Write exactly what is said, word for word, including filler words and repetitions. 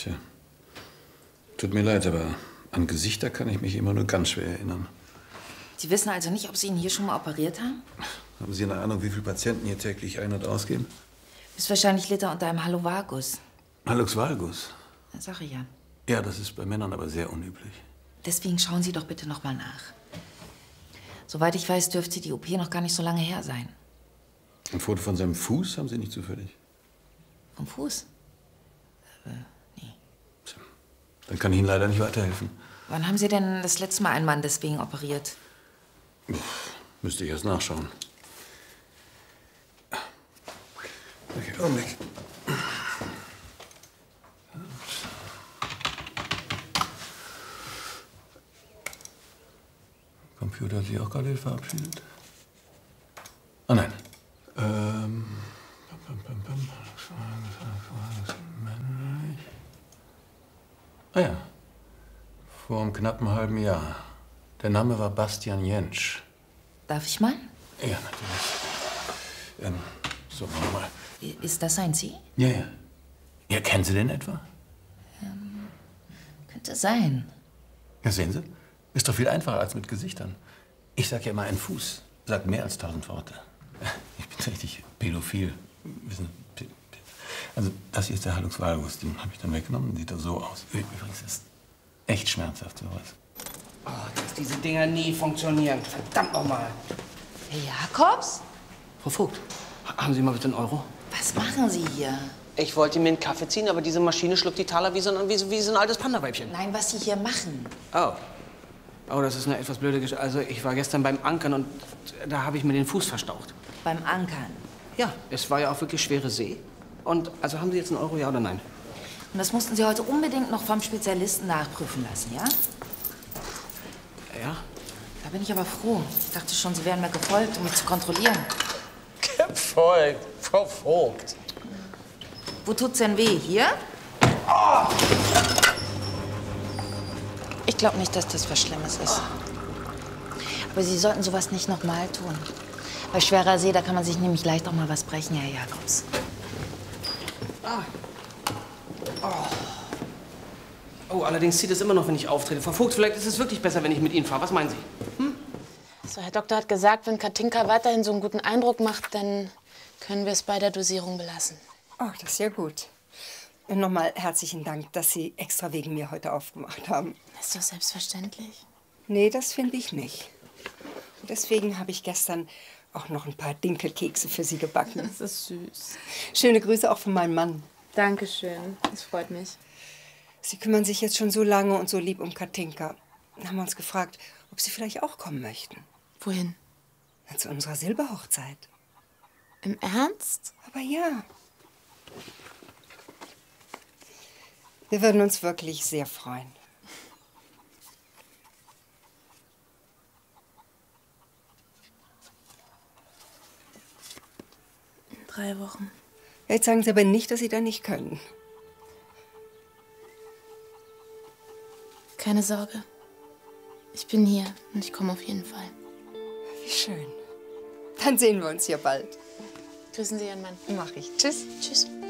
Tja. Tut mir leid, aber an Gesichter kann ich mich immer nur ganz schwer erinnern. Sie wissen also nicht, ob Sie ihn hier schon mal operiert haben? Haben Sie eine Ahnung, wie viele Patienten hier täglich ein- und ausgehen? Ist wahrscheinlich Liter unter einem Hallux valgus. Hallux valgus? Sag ich ja. Ja, das ist bei Männern aber sehr unüblich. Deswegen schauen Sie doch bitte noch mal nach. Soweit ich weiß, dürfte die O P noch gar nicht so lange her sein. Ein Foto von seinem Fuß haben Sie nicht zufällig? Vom Fuß? Äh, nee. Tja, dann kann ich Ihnen leider nicht weiterhelfen. Wann haben Sie denn das letzte Mal einen Mann deswegen operiert? Uff, müsste ich erst nachschauen. Okay, Augenblick. Computer hat sich auch gerade verabschiedet. Ah nein. Ähm. Ah ja. Vor einem knappen halben Jahr. Der Name war Bastian Jentsch. Darf ich mal? Ja, natürlich. Ähm, so, warte mal. Ist das ein Sie? Ja, ja. Ja, kennen Sie den etwa? Ähm, könnte sein. Ja, sehen Sie? Ist doch viel einfacher als mit Gesichtern. Ich sag ja immer, ein Fuß sagt mehr als tausend Worte. Ich bin richtig pädophil. Wissen Sie? Also, das hier ist der Hallux valgus. Den habe ich dann weggenommen. Sieht da so aus. Übrigens ist echt schmerzhaft, sowas. Oh, dass diese Dinger nie funktionieren. Verdammt nochmal. Herr Jakobs? Frau Vogt, haben Sie mal bitte einen Euro? Was machen Sie hier? Ich wollte mir einen Kaffee ziehen, aber diese Maschine schluckt die Taler wie so ein, wie, so- wie so ein altes Panda-Weibchen. Nein, was Sie hier machen. Oh. Oh, das ist eine etwas blöde Geschichte. Also, ich war gestern beim Ankern und da habe ich mir den Fuß verstaucht. Beim Ankern? Ja, es war ja auch wirklich schwere See. Und also haben Sie jetzt einen Euro, ja oder nein? Und das mussten Sie heute unbedingt noch vom Spezialisten nachprüfen lassen, ja? Ja. Da bin ich aber froh. Ich dachte schon, Sie wären mir gefolgt, um mich zu kontrollieren. Gefolgt, Frau Vogt. Wo tut's denn weh? Hier? Oh. Ich glaube nicht, dass das was Schlimmes ist. Aber Sie sollten sowas nicht noch mal tun. Bei schwerer See, da kann man sich nämlich leicht auch mal was brechen, Herr Jakobs. Ah. Oh. Oh, allerdings zieht es immer noch, wenn ich auftrete. Frau Vogt, vielleicht ist es wirklich besser, wenn ich mit Ihnen fahre. Was meinen Sie? Hm? So, Herr Doktor hat gesagt, wenn Katinka weiterhin so einen guten Eindruck macht, dann können wir es bei der Dosierung belassen. Oh, das ist ja gut. Und nochmal herzlichen Dank, dass Sie extra wegen mir heute aufgemacht haben. Das ist doch selbstverständlich. Nee, das finde ich nicht. Und deswegen habe ich gestern auch noch ein paar Dinkelkekse für Sie gebacken. Das ist süß. Schöne Grüße auch von meinem Mann. Dankeschön, das freut mich. Sie kümmern sich jetzt schon so lange und so lieb um Katinka. Dann haben wir uns gefragt, ob Sie vielleicht auch kommen möchten. Wohin? Na, zu unserer Silberhochzeit. Im Ernst? Aber ja. Wir würden uns wirklich sehr freuen. In drei Wochen. Jetzt sagen Sie aber nicht, dass Sie da nicht können. Keine Sorge. Ich bin hier und ich komme auf jeden Fall. Wie schön. Dann sehen wir uns hier bald. Grüßen Sie Ihren Mann. Mach ich. Tschüss. Tschüss.